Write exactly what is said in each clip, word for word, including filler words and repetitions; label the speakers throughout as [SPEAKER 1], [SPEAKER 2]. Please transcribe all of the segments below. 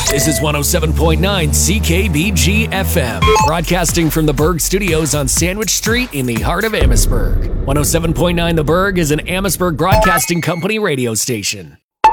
[SPEAKER 1] This is one oh seven point nine C K B G F M, broadcasting from the Berg Studios on Sandwich Street in the heart of Amherstburg. one oh seven point nine The Berg is an Amherstburg Broadcasting Company radio station.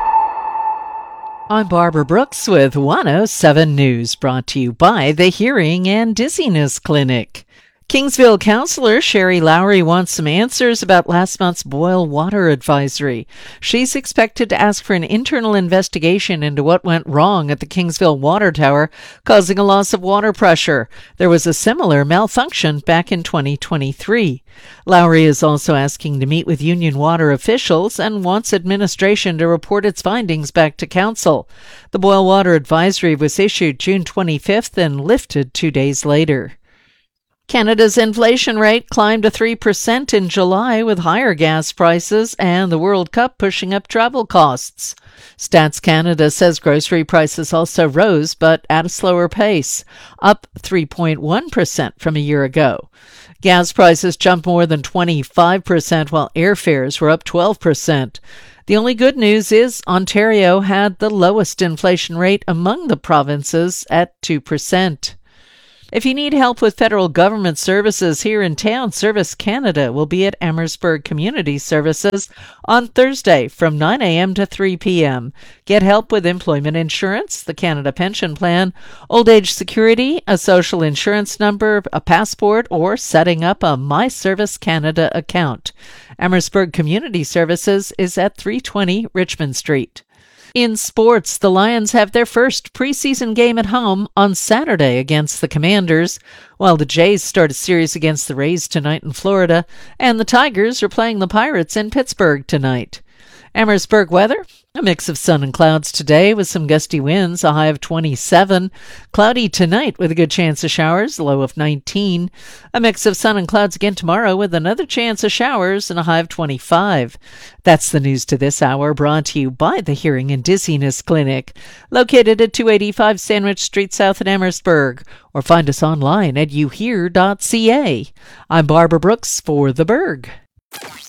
[SPEAKER 2] I'm Barbara Brooks with one oh seven News, brought to you by the Hearing and Dizziness Clinic. Kingsville Councillor Sherry Lowry wants some answers about last month's boil water advisory. She's expected to ask for an internal investigation into what went wrong at the Kingsville water tower, causing a loss of water pressure. There was a similar malfunction back in twenty twenty-three. Lowry is also asking to meet with Union Water officials and wants administration to report its findings back to council. The boil water advisory was issued June twenty-fifth and lifted two days later. Canada's inflation rate climbed to three percent in July with higher gas prices and the World Cup pushing up travel costs. Stats Canada says grocery prices also rose, but at a slower pace, up three point one percent from a year ago. Gas prices jumped more than twenty-five percent while airfares were up twelve percent. The only good news is Ontario had the lowest inflation rate among the provinces at two percent. If you need help with federal government services here in town, Service Canada will be at Amherstburg Community Services on Thursday from nine a.m. to three p.m. Get help with employment insurance, the Canada Pension Plan, old age security, a social insurance number, a passport, or setting up a My Service Canada account. Amherstburg Community Services is at three twenty Richmond Street. In sports, the Lions have their first preseason game at home on Saturday against the Commanders, while the Jays start a series against the Rays tonight in Florida, and the Tigers are playing the Pirates in Pittsburgh tonight. Amherstburg weather, a mix of sun and clouds today with some gusty winds, a high of twenty-seven. Cloudy tonight with a good chance of showers, a low of nineteen. A mix of sun and clouds again tomorrow with another chance of showers and a high of twenty-five. That's the news to this hour, brought to you by the Hearing and Dizziness Clinic, located at two eighty-five Sandwich Street South in Amherstburg, or find us online at you hear dot c a. I'm Barbara Brooks for The Berg.